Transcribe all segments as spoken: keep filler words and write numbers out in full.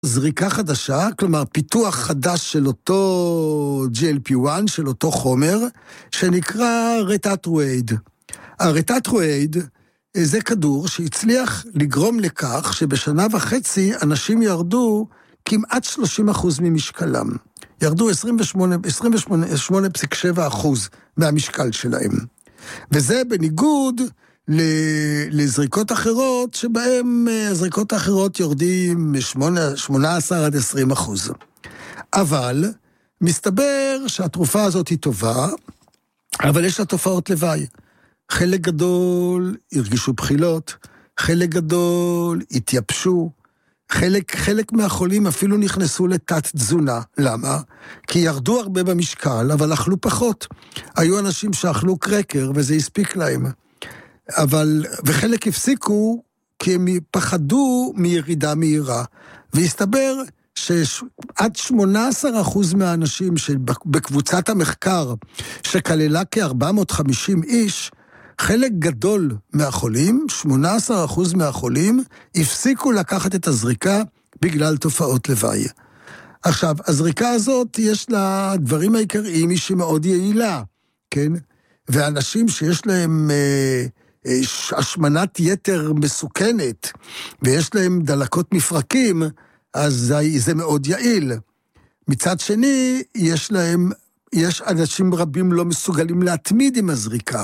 זריקה חדשה, כלומר פיתוח חדש של אותו ג'י אל פי אחת, של אותו חומר, שנקרא רטטרואיד. הרטטרואיד זה כדור שהצליח לגרום לכך שבשנה וחצי אנשים ירדו כמעט שלושים אחוז ממשקלם. ירדו עשרים ושמונה נקודה שבע אחוז מהמשקל שלהם. וזה בניגוד לזריקות אחרות, שבהם הזריקות האחרות יורדים מ-שמונה עשרה עד עשרים אחוז. אבל מסתבר שהתרופה הזאת היא טובה, אבל יש לה תופעות לוואי. חלק גדול הרגישו בחילות, חלק גדול התייבשו, חלק, חלק מהחולים אפילו נכנסו לתת תזונה. למה? כי ירדו הרבה במשקל, אבל אכלו פחות. היו אנשים שאכלו קרקר וזה הספיק להם. אבל, וחלק הפסיקו כי הם פחדו מירידה מהירה. והסתבר שעד שמונה עשרה אחוז מהאנשים שבקבוצת המחקר, שכללה כ-ארבע מאות וחמישים איש, חלק גדול מהחולים, שמונה עשרה אחוז מהחולים, הפסיקו לקחת את הזריקה בגלל תופעות לוואי. עכשיו, הזריקה הזאת יש לה דברים העיקריים, היא שהיא מאוד יעילה, כן? ואנשים שיש להם אה, אה, השמנת יתר מסוכנת, ויש להם דלקות מפרקים, אז זה, זה מאוד יעיל. מצד שני, יש להם, יש אנשים רבים לא מסוגלים להתמיד עם הזריקה,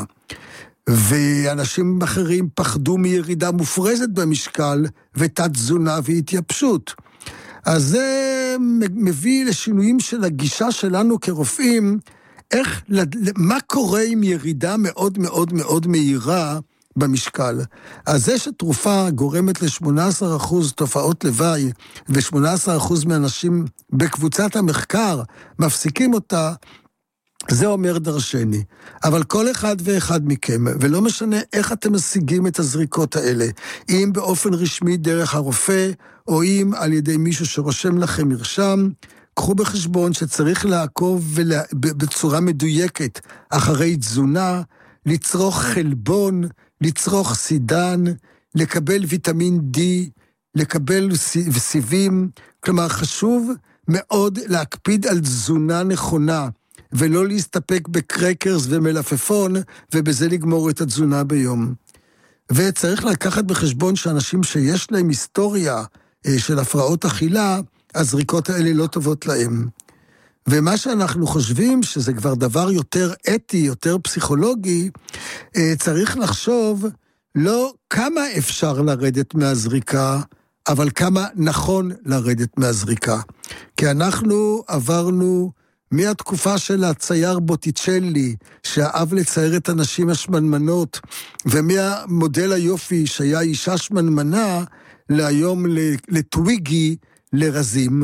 ואנשים אחרים פחדו מירידה מופרזת במשקל, ותת תזונה והתייבשות. אז זה מביא לשינויים של הגישה שלנו כרופאים, איך, מה קורה עם ירידה מאוד מאוד מאוד מהירה במשקל. אז זה שתרופה גורמת ל-שמונה עשרה אחוז תופעות לוואי, ו-שמונה עשרה אחוז מהאנשים בקבוצת המחקר מפסיקים אותה, זה אומר דרשני. אבל כל אחד ואחד מכם, ולא משנה איך אתם משיגים את הזריקות האלה, אם באופן רשמי דרך הרופא, או אם על ידי מישהו שרושם לכם מרשם, קחו בחשבון שצריך לעקוב ולה... בצורה מדויקת אחרי תזונה, לצרוך חלבון, לצרוך סידן, לקבל ויטמין D, לקבל סיבים, כלומר חשוב מאוד להקפיד על תזונה נכונה, ולא להסתפק בקרקרס ומלפפון, ובזה לגמור את התזונה ביום. וצריך לקחת בחשבון שאנשים שיש להם היסטוריה של הפרעות אכילה, הזריקות האלה לא טובות להם. ומה שאנחנו חושבים, שזה כבר דבר יותר אתי, יותר פסיכולוגי, צריך לחשוב לא כמה אפשר לרדת מהזריקה, אבל כמה נכון לרדת מהזריקה. כי אנחנו עברנו מהתקופה של הצייר בוטיצ'לי, שאהב לצייר את הנשים השמנמנות, ומהמודל היופי שהיה אישה שמנמנה, להיום לטוויגי, לרזים,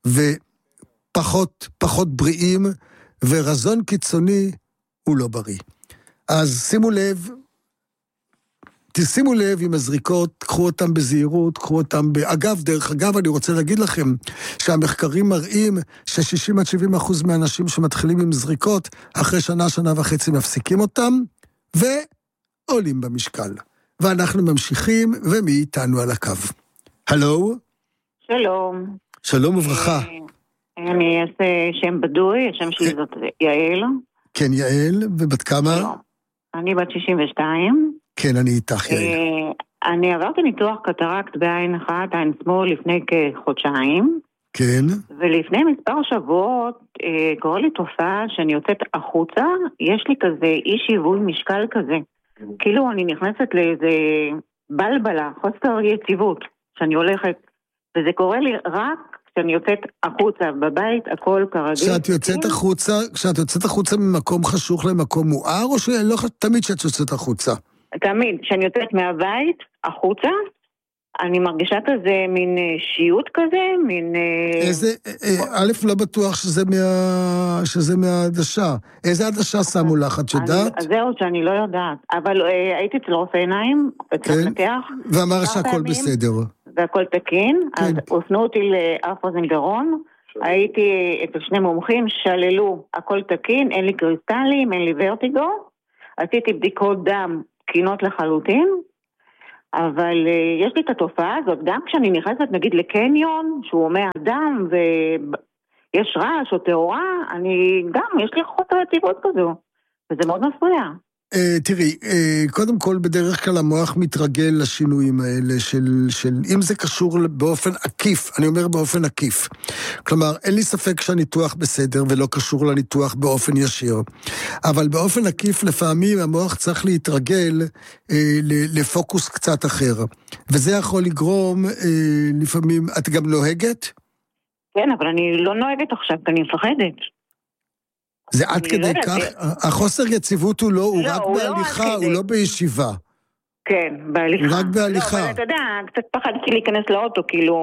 ופחות פחות בריאים, ורזון קיצוני הוא לא בריא. אז שימו לב, תשימו לב עם הזריקות, קחו אותם בזהירות, קחו אותם ב... אגב, דרך אגב, אני רוצה להגיד לכם, שהמחקרים מראים ש-שישים עד שבעים אחוז מהאנשים שמתחילים עם זריקות, אחרי שנה, שנה וחצי מפסיקים אותם, ועולים במשקל. ואנחנו ממשיכים, ומי איתנו על הקו. הלו? שלום. שלום וברכה. אני אעשה שם בדוי, השם שלי זאת יעל. כן, יעל, ובת כמה? שלום. אני בת שישים ושתיים. כן, אני איתך, יעל. אני עברתי ניתוח קטרקט בעין אחת, עין שמאל, לפני כחודשיים. כן. ולפני מספר שבועות קורה לי תופעה שאני יוצאת החוצה, יש לי כזה אי שיווי משקל כזה. כאילו אני נכנסת לאיזה בלבלה, חוסר יציבות, שאני הולכת, וזה קורה לי רק כשאני יוצאת החוצה, בבית, הכל כרגיל. כשאת יוצאת החוצה, כשאת יוצאת החוצה ממקום חשוך למקום מואר, או שלא תמיד כשאת יוצאת החוצה? תמיד, כשאני יוצאת מהבית, החוצה, אני מרגישה כזה מין שיעות כזה, מין... איזה, א', לא בטוח שזה מה, שזה מהעדשה. איזה עדשה שמו לך, את יודעת? זהו שאני לא יודעת, אבל הייתי אצל רופא עיניים, אצל מנתח. ואמר שהכל בסדר. והכל תקין, אז הופנו אותי לאף אוזן גרון, הייתי אצל שני מומחים, שללו, הכל תקין, אין לי קריסטלים, אין לי ורטיגו, עשיתי בדיקות דם תקינות לחלוטין, אבל יש לי את התופעה הזאת, גם כשאני נכנסת נגיד לקניון, שהוא הומי אדם ויש רעש או תאורה, אני גם, יש לי חוסר יציבות כזו, וזה מאוד מפריע. Uh, תראי, uh, קודם כל בדרך כלל המוח מתרגל לשינויים האלה של, של אם זה קשור באופן עקיף, אני אומר באופן עקיף. כלומר, אין לי ספק שהניתוח בסדר ולא קשור לניתוח באופן ישיר. אבל באופן עקיף לפעמים המוח צריך להתרגל uh, לפוקוס קצת אחר. וזה יכול לגרום uh, לפעמים, את גם נוהגת? כן, אבל אני לא נוהגת עכשיו, כי אני מפחדת. זה עד כדי כך, החוסר יציבות הוא לא, הוא רק בהליכה, הוא לא בישיבה. כן, בהליכה. הוא רק בהליכה. לא, אבל אתה יודע, קצת פחדתי להיכנס לאוטו, כאילו,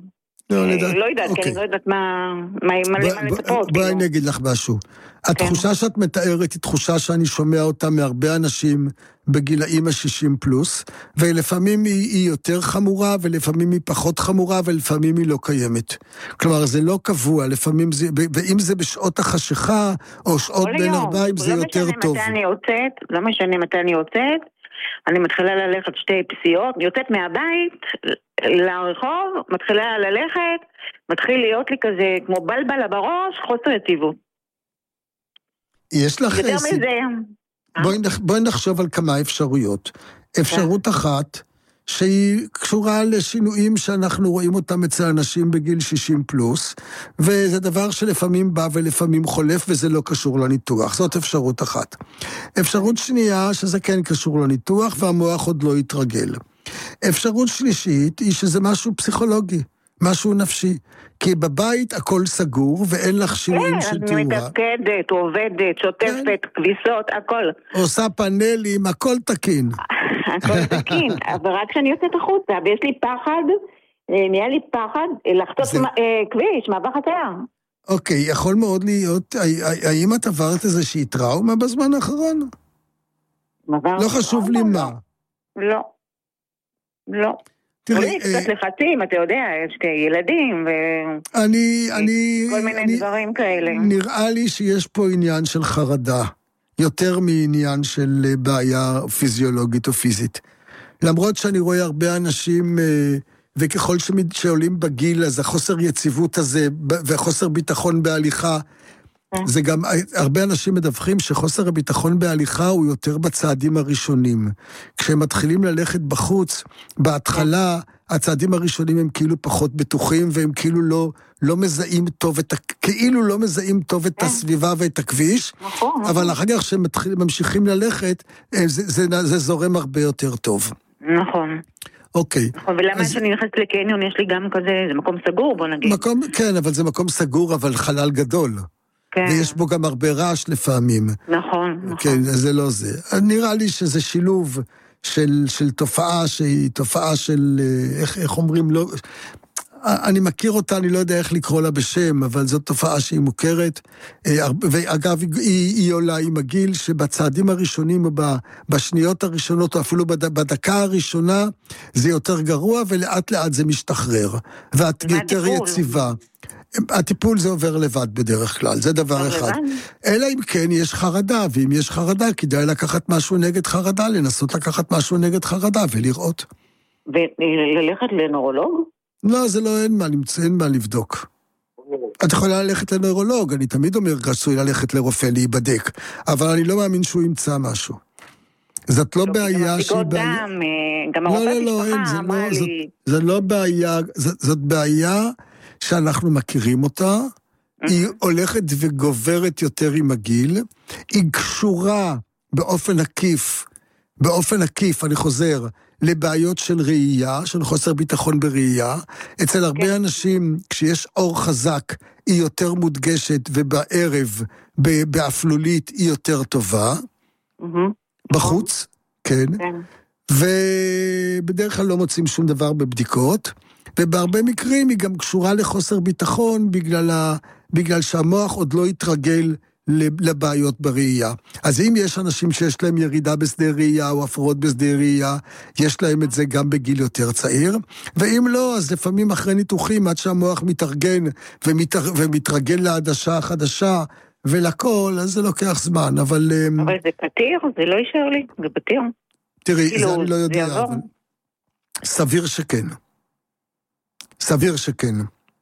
לא יודעת, כי אני לא יודעת מה לצפות. בואי אני אגיד לך משהו. התחושה שאת מתארת היא תחושה שאני שומע אותה מהרבה אנשים בגילאים ה-שישים פלוס, ולפעמים היא יותר חמורה, ולפעמים היא פחות חמורה, ולפעמים היא לא קיימת. כלומר, זה לא קבוע, לפעמים זה, ואם זה בשעות החשיכה, או שעות בין ארבעים, זה יותר טוב. לא משנה מתי אני יוצאת, לא משנה מתי אני יוצאת, אני מתחילה ללכת שתי פסיעות, יוצאת מהבית לרחוב, מתחילה ללכת, מתחיל להיות לי כזה כמו בלבלה בראש, חוסר יציבות. יש לך... יותר מזה. בואי, בואי נחשוב על כמה אפשרויות. אפשרות אחת, שהיא קשורה לשינויים שאנחנו רואים אותם אצל אנשים בגיל שישים פלוס, וזה דבר שלפעמים בא ולפעמים חולף, וזה לא קשור לניתוח. זאת אפשרות אחת. אפשרות שנייה, שזה כן קשור לניתוח, והמוח עוד לא יתרגל. אפשרות שלישית, היא שזה משהו פסיכולוגי, משהו נפשי. כי בבית הכל סגור, ואין לך שינויים של תאורה. אני מתפקדת, עובדת, שוטפת, כביסות, הכל. עושה פאנלים, הכל תקין. הכל תקין, אבל רק כשאני יוצאת החוצה, ויש לי פחד, נהיה לי פחד, לחצות כביש, מעבר חציה. אוקיי, יכול מאוד להיות, האם את עברת איזושהי טראומה בזמן האחרון? לא חשוב לי מה. לא. לא. תראי, קצת לחצים, אתה יודע, יש ילדים ו... אני, אני... כל מיני דברים כאלה. נראה לי שיש פה עניין של חרדה, יותר מעניין של בעיה פיזיולוגית או פיזית. למרות שאני רואה הרבה אנשים, וככל שעולים בגיל, אז החוסר יציבות הזה, וחוסר ביטחון בהליכה, זה גם, הרבה אנשים מדווחים שחוסר הביטחון בהליכה הוא יותר בצעדים הראשונים. כשהם מתחילים ללכת בחוץ, בהתחלה, הצעדים הראשונים הם כאילו פחות בטוחים, והם כאילו לא, לא מזהים טוב את, כאילו לא מזהים טוב את הסביבה ואת הכביש, אבל אחר כך שהם ממשיכים ללכת, זה, זה, זה זורם הרבה יותר טוב. נכון. אוקיי. נכון, ולמה שאני נכנסת לקניון, יש לי גם כזה, זה מקום סגור, בוא נגיד. מקום, כן, אבל זה מקום סגור, אבל חלל גדול. כן. ויש בו גם הרבה רעש לפעמים. נכון, נכון. כן, זה לא זה. נראה לי שזה שילוב של, של תופעה שהיא תופעה של, איך, איך אומרים, לא, אני מכיר אותה, אני לא יודע איך לקרוא לה בשם, אבל זאת תופעה שהיא מוכרת, ואגב, היא, היא עולה עם הגיל, שבצעדים הראשונים, או בשניות הראשונות, או אפילו בדקה הראשונה, זה יותר גרוע, ולאט לאט זה משתחרר, ואת יותר יציבה. הטיפול זה עובר לבד בדרך כלל, זה דבר אחד. אלא אם כן יש חרדה, ואם יש חרדה, כדאי לקחת משהו נגד חרדה, לנסות לקחת משהו נגד חרדה ולראות. וללכת לנורולוג? לא, זה לא, אין מה למצוא, אין מה לבדוק. את יכולה ללכת לנורולוג, אני תמיד אומר, רצוי ללכת לרופא להיבדק, אבל אני לא מאמין שהוא ימצא משהו. זאת לא בעיה שהיא בעיה... גם הרופא משפחה, אמרה לי... זה לא בעיה, זאת בעיה... שאנחנו מכירים אותה, היא הולכת וגוברת יותר עם הגיל, היא קשורה באופן עקיף, באופן עקיף, אני חוזר, לבעיות של ראייה, של חוסר ביטחון בראייה. אצל הרבה אנשים, כשיש אור חזק, היא יותר מודגשת, ובערב, באפלולית, היא יותר טובה. בחוץ, כן. ובדרך כלל לא מוצאים שום דבר בבדיקות, ובהרבה מקרים היא גם קשורה לחוסר ביטחון, בגלל, ה... בגלל שהמוח עוד לא יתרגל לבעיות בראייה. אז אם יש אנשים שיש להם ירידה בשדה ראייה, או הפרעות בשדה ראייה, יש להם את זה גם בגיל יותר צעיר, ואם לא, אז לפעמים אחרי ניתוחים, עד שהמוח מתארגן, ומת... ומתרגל לעדשה החדשה, ולכל, אז זה לוקח זמן, אבל... אבל זה פתיר, זה לא יישאר לי, זה פתיר. תראי, זה אני לא יודע, אבל... סביר שכן. סביר שכן.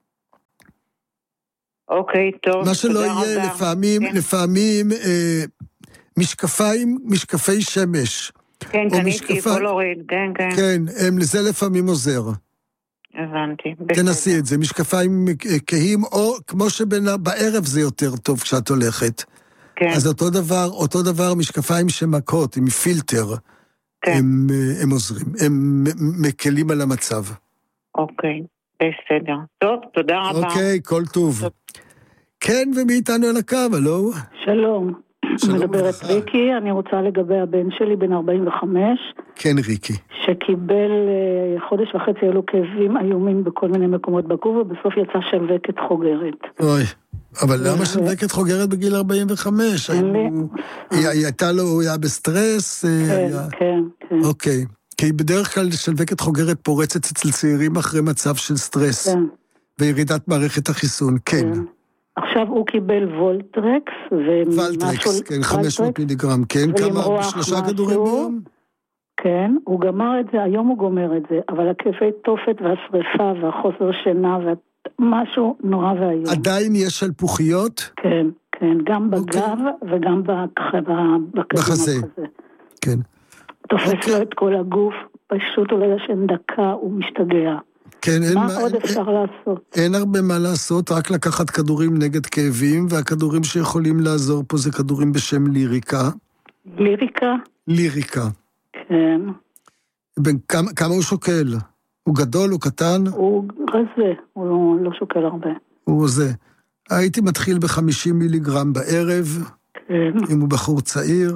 אוקיי, טוב. מה שלא יהיה, לפעמים, כן. לפעמים, אה, משקפיים, משקפי שמש. כן, קניתי, פולוריד, כן, כן. כן, הם, לזה לפעמים עוזר. הבנתי. תנסי את זה, משקפיים כהים, או כמו שבערב זה יותר טוב כשאת הולכת. כן. אז אותו דבר, אותו דבר משקפיים שמכות, עם פילטר, כן. הם, הם עוזרים, הם מקלים על המצב. אוקיי, בסדר. טוב, תודה רבה. אוקיי, כל טוב. טוב. כן, ומי איתנו על הקו, הלו? שלום. שלום מדברת לך. ריקי, אני רוצה לגבי הבן שלי בן ארבעים וחמש. כן, ריקי. שקיבל חודש וחצי, היו לו כאבים איומים בכל מיני מקומות בגוף, ובסוף יצא שלווקת חוגרת. אוי, אבל למה שלווקת חוגרת בגיל ארבעים וחמש? אין לי. היא הייתה לו, הוא היה בסטרס? כן, כן, כן. אוקיי. כי בדרך כלל שלווקת חוגרת פורצת אצל צעירים אחרי מצב של סטרס. כן. וירידת מערכת החיסון, כן. עכשיו הוא קיבל וולטרקס. וולטרקס, כן, חמש מאות מיליגרם, כן. כמה, שלושה כדורים ביום? כן, הוא גמר את זה, היום הוא גומר את זה, אבל הכאבי תופת והשריפה והחוסר שינה ומשהו נורא והיום. עדיין יש שלפוחיות? כן, כן, גם בגב וגם בחזה. כן. תופס לו את כל הגוף, פשוט הוא לא ישן דקה, הוא משתגע. כן, אין, מה עוד אפשר לעשות? אין הרבה מה לעשות, רק לקחת כדורים נגד כאבים, והכדורים שיכולים לעזור פה זה כדורים בשם ליריקה. ליריקה? ליריקה. כן. בין, כמה, כמה הוא שוקל? הוא גדול, הוא קטן? הוא רזה, הוא לא, לא שוקל הרבה. הוא זה. הייתי מתחיל ב-חמישים מיליגרם בערב, כן. אם הוא בחור צעיר,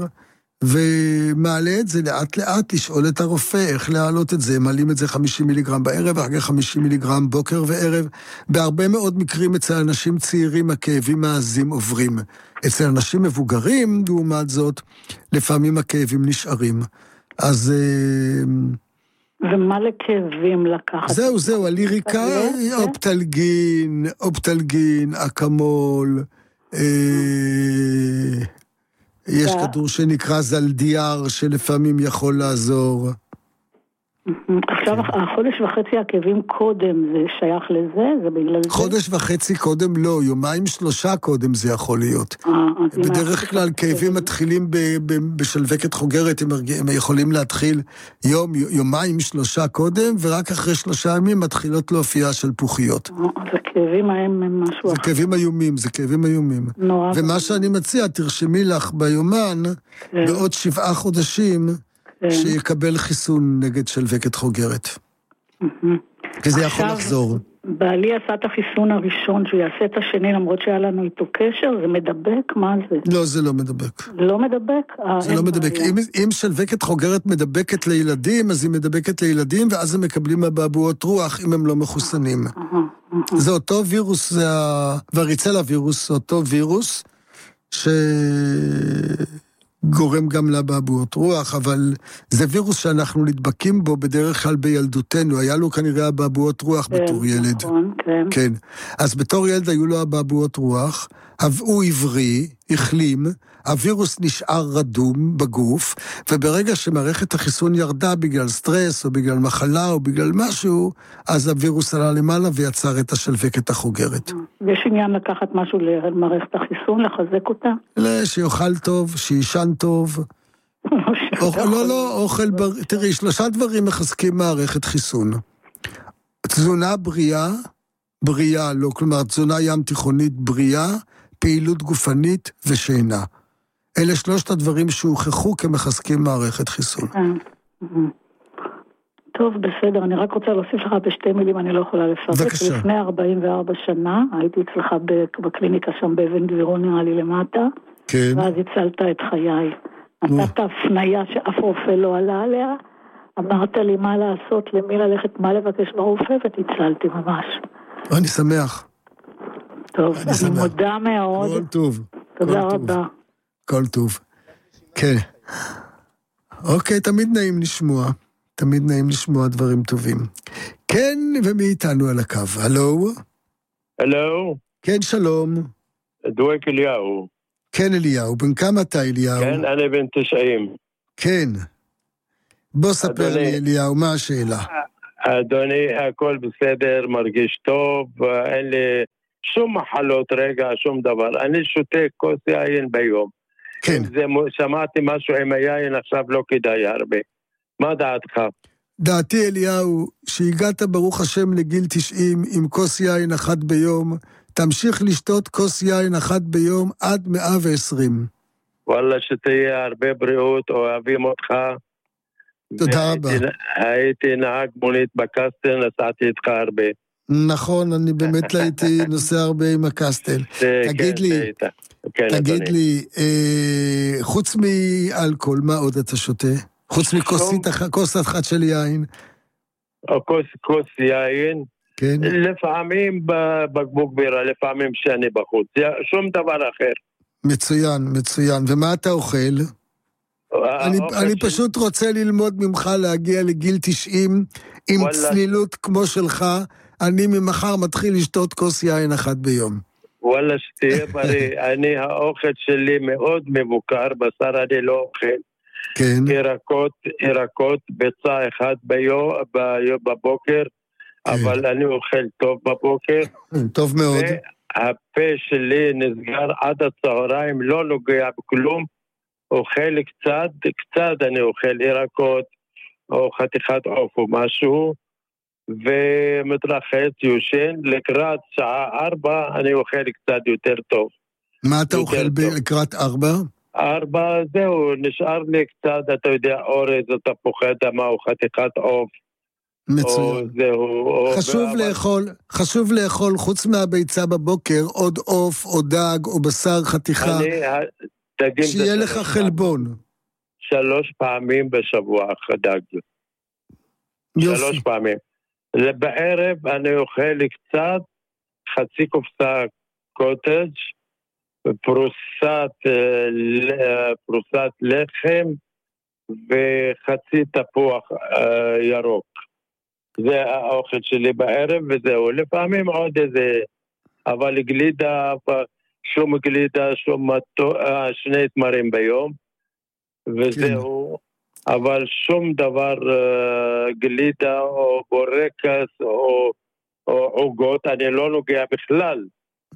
ומעלה את זה לאט לאט, לשאול את הרופא איך להעלות את זה, מעלים את זה חמישים מיליגרם בערב, אחרי חמישים מיליגרם בוקר וערב. בהרבה מאוד מקרים אצל אנשים צעירים הכאבים העזים עוברים. אצל אנשים מבוגרים, לעומת זאת, לפעמים הכאבים נשארים. אז... ומה לכאבים לקחת? זהו, זהו, הליריקה, אופטלגין, אופטלגין, אקמול, יש כדור שנקרא זלדיאר, שלפעמים יכול לעזור. עכשיו, החודש וחצי הכאבים קודם, זה שייך לזה? זה בגלל זה? חודש וחצי קודם לא, יומיים שלושה קודם זה יכול להיות. בדרך כלל כאבים מתחילים בשלווקת חוגרת, הם יכולים להתחיל יום, יומיים שלושה קודם, ורק אחרי שלושה ימים מתחילות להופיע שלפוחיות. אז הכאבים הם משהו אחר. זה כאבים איומים, זה כאבים איומים. ומה שאני מציע, תרשמי לך ביומן, בעוד שבעה חודשים, שיקבל חיסון נגד שלווקת חוגרת. כי זה יכול לחזור. בעלי עשה את החיסון הראשון, שהוא יעשה את השני, למרות שהיה לנו איתו קשר, זה מדבק? מה זה? לא, זה לא מדבק. לא מדבק? זה לא מדבק. אם שלווקת חוגרת מדבקת לילדים, אז היא מדבקת לילדים, ואז הם מקבלים אבעבועות רוח, אם הם לא מחוסנים. זה אותו וירוס, זה הווריצלה וירוס, זה אותו וירוס, ש... גורם גם לאבעבועות רוח, אבל זה וירוס שאנחנו נדבקים בו בדרך כלל בילדותנו. היה לו כנראה אבעבועות רוח בתור ילד. נכון, כן. כן. אז בתור ילד היו לו אבעבועות רוח, הוא עברי, החלים, הווירוס נשאר רדום בגוף, וברגע שמערכת החיסון ירדה בגלל סטרס, או בגלל מחלה, או בגלל משהו, אז הווירוס עלה למעלה ויצר את השלווקת החוגרת. יש עניין לקחת משהו למערכת החיסון, לחזק אותה? לא, שיאכל טוב, שישן טוב. לא, לא, אוכל בריא. תראי, שלושה דברים מחזקים מערכת חיסון. תזונה בריאה, בריאה, לא, כלומר, תזונה ים תיכונית בריאה, פעילות גופנית ושינה. אלה שלושת הדברים שהוכחו כמחזקים מערכת חיסון. טוב, בסדר, אני רק רוצה להוסיף לך בשתי מילים, אני לא יכולה לפרט. בבקשה. לפני ארבעים וארבע שנה, הייתי אצלך בקליניקה שם באבן גבירון, נראה לי למטה, כן. ואז הצלת את חיי. נתת הפנייה שאף רופא לא עלה עליה, אמרת לי מה לעשות, למי ללכת, מה לבקש ברופא, ותצלתי ממש. אני שמח. טוב, אני, אני מודה מאוד. כל טוב. תודה כל רבה. טוב. כל טוב. כן. אוקיי, תמיד נעים לשמוע. תמיד נעים לשמוע דברים טובים. כן, ומי איתנו על הקו? הלו? הלו? כן, שלום. דואק אליהו. כן, אליהו. בן כמה אתה, אליהו? כן, אני בן תשעים. כן. בוא ספר לי, אליהו, מה השאלה? אדוני, הכל בסדר, מרגיש טוב, אין לי שום מחלות רגע, שום דבר. אני שותה כוס יין ביום. כן. אם זה, שמעתי משהו עם היין, עכשיו לא כדאי הרבה. מה דעתך? דעתי אליהו, שהגעת ברוך השם לגיל תשעים עם כוס יין אחת ביום, תמשיך לשתות כוס יין אחת ביום עד מאה ועשרים. וואלה, שתהיה הרבה בריאות, אוהבים אותך. תודה רבה. הייתי נהג מונית בקסטל, נסעתי איתך הרבה. נכון, אני באמת הייתי נוסע הרבה עם הקסטל. תגיד לי, תגיד לי, חוץ מאלכוהול, מה עוד אתה שותה? חוץ מכוס אחת של יין? כוס יין. כן. לפעמים בבקבוק בירה, לפעמים שאני בחוץ. שום דבר אחר. מצוין, מצוין. ומה אתה אוכל? אני, אני פשוט רוצה ללמוד ממך להגיע לגיל תשעים עם וואלה. צלילות כמו שלך. אני ממחר מתחיל לשתות כוס יין אחת ביום. וואלה, שתהיה בריא. אני, האוכל שלי מאוד מבוקר, בשר אני לא אוכל. כן. ירקות, ירקות, ביצה אחד ביום, בבוקר, כן. אבל אני אוכל טוב בבוקר. טוב מאוד. והפה שלי נסגר עד הצהריים, לא נוגע בכלום. אוכל קצת, קצת אני אוכל ירקות, או חתיכת עוף או משהו, ומתרחץ, יושן, לקראת שעה ארבע, אני אוכל קצת יותר טוב. מה אתה אוכל לקראת ארבע? ארבע, זהו, נשאר לי קצת, אתה יודע, אורז, תפוחי אדמה, או חתיכת עוף. מצוין. חשוב לאכול, חשוב לאכול, חוץ מהביצה בבוקר, עוד עוף, או דג, או בשר, חתיכה. שיהיה לך חלבון. שלוש פעמים בשבוע חדג. שלוש פעמים. בערב אני אוכל קצת, חצי קופסה קוטג', פרוסת, פרוסת לחם, וחצי תפוח ירוק. זה האוכל שלי בערב, וזהו. לפעמים עוד איזה, אבל גלידה, שום גלידה, שום שני תמרים ביום, וזהו. כן. אבל שום דבר גלידה או בורקס או, או עוגות, אני לא נוגע בכלל.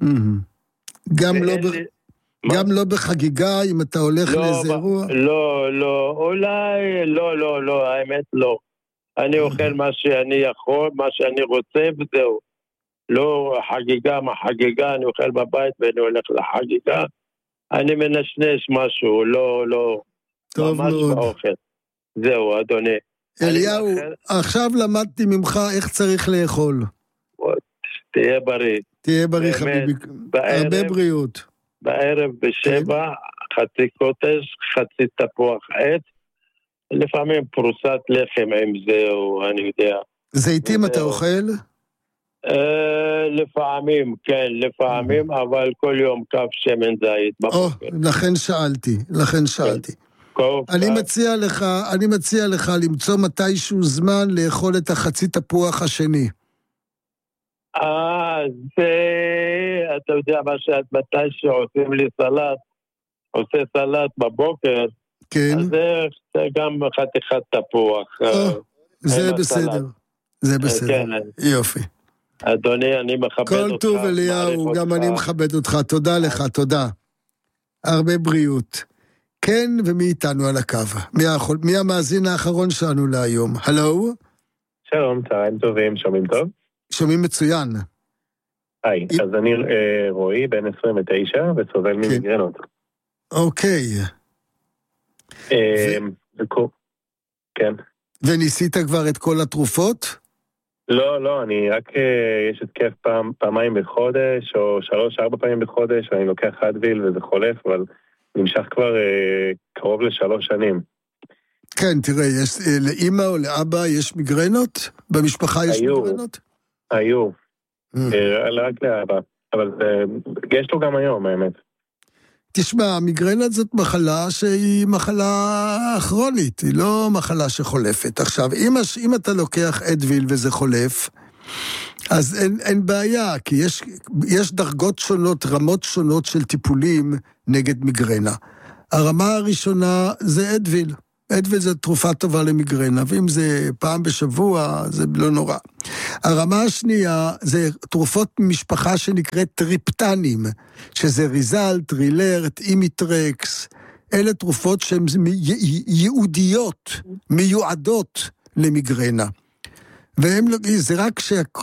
גם, לא, ב... לי... גם לא בחגיגה, אם אתה הולך לא, לאיזה ב... אירוע? לא, לא, אולי, לא, לא, לא, האמת לא. אני אוכל מה שאני יכול, מה שאני רוצה, וזהו. לא חגיגה מה חגיגה, אני אוכל בבית ואני הולך לחגיגה. אני מנשנש משהו, לא, לא. טוב מאוד. באוכל. זהו, אדוני. אליהו, עכשיו למדתי ממך איך צריך לאכול. תהיה בריא. תהיה בריא, חביבי. הרבה בריאות. בערב בשבע, חצי קוטג', חצי תפוח עץ, לפעמים פרוסת לחם עם זהו, אני יודע. זיתים אתה אוכל? לפעמים, כן, לפעמים, אבל כל יום קו שמן זית. או, לכן שאלתי, לכן שאלתי. אני מציע לך, אני מציע לך למצוא מתישהו זמן לאכול את החצי תפוח השני. אה, זה, אתה יודע מה שאת מתישהו עושים לי סלט, עושה סלט בבוקר, כן. אז זה גם חתיכת תפוח. זה בסדר, זה בסדר, יופי. אדוני, אני מכבד אותך. כל טוב אליהו, גם אני מכבד אותך, תודה לך, תודה. הרבה בריאות. כן, ומי איתנו על הקו? מי המאזין האחרון שלנו להיום? הלו? שלום, צהריים טובים, שומעים טוב? שומעים מצוין. היי, אז אני רועי, בן עשרים ותשע, וסובל ממיגרנות. אוקיי. כן. וניסית כבר את כל התרופות? לא, לא, אני רק, יש התקף פעם, פעמיים בחודש, או שלוש, ארבע פעמים בחודש, ואני לוקח אדוויל וזה חולף, אבל נמשך כבר אה, קרוב לשלוש שנים. כן, תראה, יש, לאמא או לאבא יש מיגרנות? במשפחה יש היו, מיגרנות? היו, mm. אה, רק לאבא, אבל אה, יש לו גם היום, האמת. תשמע, מיגרנה זאת מחלה שהיא מחלה כרונית, היא לא מחלה שחולפת. עכשיו, אם, אם אתה לוקח אדוויל וזה חולף, אז אין, אין בעיה, כי יש, יש דרגות שונות, רמות שונות של טיפולים נגד מיגרנה. הרמה הראשונה זה אדוויל, אדוויל זה תרופה טובה למיגרנה, ואם זה פעם בשבוע, זה לא נורא. הרמה השנייה זה תרופות משפחה שנקראת טריפטנים, שזה ריזלט, רילרט, אימיטרקס, אלה תרופות שהן ייעודיות, מיועדות למיגרנה. וזה רק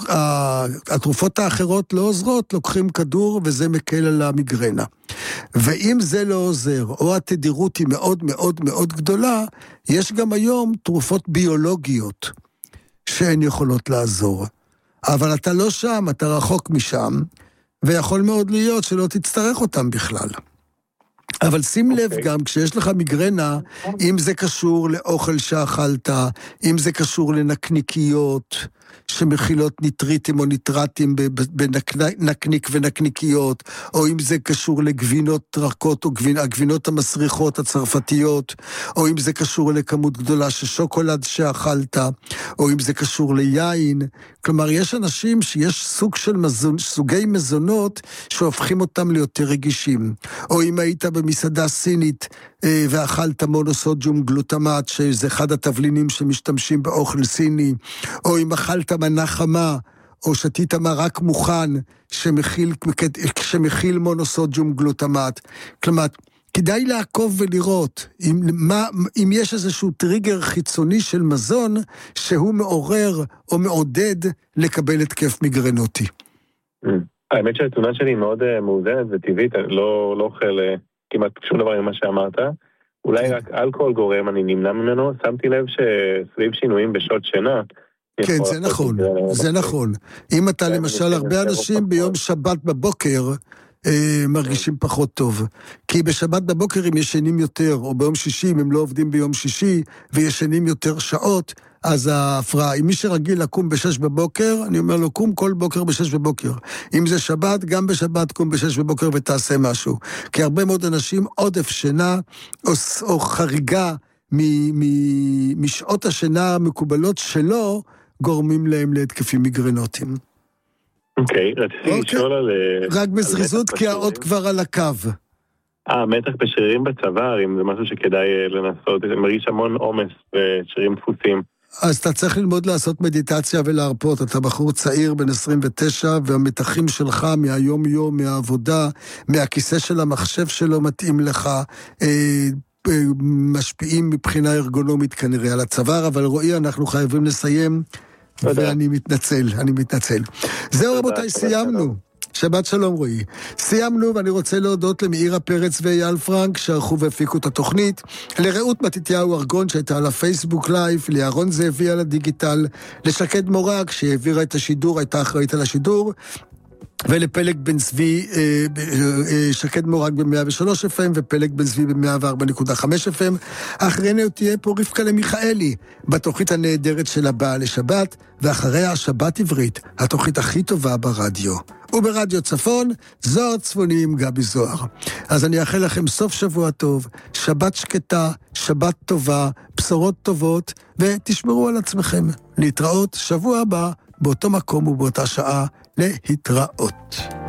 שהתרופות האחרות לא עוזרות, לוקחים כדור וזה מקל על המיגרנה. ואם זה לא עוזר, או התדירות היא מאוד מאוד מאוד גדולה, יש גם היום תרופות ביולוגיות שהן יכולות לעזור. אבל אתה לא שם, אתה רחוק משם, ויכול מאוד להיות שלא תצטרך אותם בכלל. אבל שים לב okay. גם, כשיש לך מיגרנה, אם זה קשור לאוכל שאכלת, אם זה קשור לנקניקיות, שמכילות ניטריטים או ניטרטים בנקניק ונקניקיות, או אם זה קשור לגבינות רכות, או גבינות, הגבינות המסריחות הצרפתיות, או אם זה קשור לכמות גדולה של שוקולד שאכלת, או אם זה קשור ליין. כלומר, יש אנשים שיש סוג של מזון, סוגי מזונות שהופכים אותם ליותר רגישים. או אם היית במסעדה סינית ואכלת מונוסודיום גלוטמט, שזה אחד התבלינים שמשתמשים באוכל סיני, או אם אכלת מנה חמה, או שתית מרק מוכן שמכיל, שמכיל מונוסודיום גלוטמט. כלומר, כדאי לעקוב ולראות אם, מה, אם יש איזשהו טריגר חיצוני של מזון שהוא מעורר או מעודד לקבל התקף מיגרנוטי. האמת שהתלונה שלי מאוד מאוזנת וטבעית, אני לא, לא אוכל כמעט שום דבר ממה שאמרת. אולי רק אלכוהול גורם, אני נמנע ממנו. שמתי לב שסביב שינויים בשעות שינה, כן, זה נכון, זה נכון. אם אתה למשל, הרבה אנשים ביום שבת בבוקר מרגישים פחות טוב. כי בשבת בבוקר הם ישנים יותר, או ביום שישי, אם הם לא עובדים ביום שישי, וישנים יותר שעות, אז ההפרעה. אם מי שרגיל לקום בשש בבוקר, אני אומר לו, קום כל בוקר בשש בבוקר. אם זה שבת, גם בשבת קום בשש בבוקר ותעשה משהו. כי הרבה מאוד אנשים עודף שינה, או, או חריגה מ, מ, משעות השינה המקובלות שלו, גורמים להם להתקפים מיגרנוטיים. אוקיי, רציתי לשאול על... רק בזריזות, כי העוד כבר על הקו. אה, מתח בשרירים בצוואר, אם זה משהו שכדאי לנסות, זה מרגיש המון עומס בשרירים דפוסים. אז אתה צריך ללמוד לעשות מדיטציה ולהרפות, אתה בחור צעיר בן עשרים ותשע, והמתחים שלך מהיום יום, מהעבודה, מהכיסא של המחשב שלו מתאים לך, אה, משפיעים מבחינה ארגונומית כנראה על הצוואר, אבל רואי, אנחנו חייבים לסיים, ואני מתנצל, אני מתנצל. זהו רבותיי, סיימנו. שבת שלום רואי. סיימנו, ואני רוצה להודות למאירה פרץ ואייל פרנק, שערכו והפיקו את התוכנית, לרעות מתתיהו ארגון שהייתה על הפייסבוק לייב, לירון זאבי על הדיגיטל, לשקד מורג שהעבירה את השידור, הייתה אחראית על השידור, ולפלג בן צבי, שקד מורג ב-מאה ושלוש אף אם, ופלג בן צבי ב-מאה וארבע נקודה חמש אף אם. אחרינו תהיה פה רבקה למיכאלי, בתוכנית הנהדרת של הבאה לשבת, ואחריה השבת עברית, התוכנית הכי טובה ברדיו. וברדיו צפון, זוהר צפוני עם גבי זוהר. אז אני אאחל לכם סוף שבוע טוב, שבת שקטה, שבת טובה, בשורות טובות, ותשמרו על עצמכם. להתראות שבוע הבא, באותו מקום ובאותה שעה, להתראות.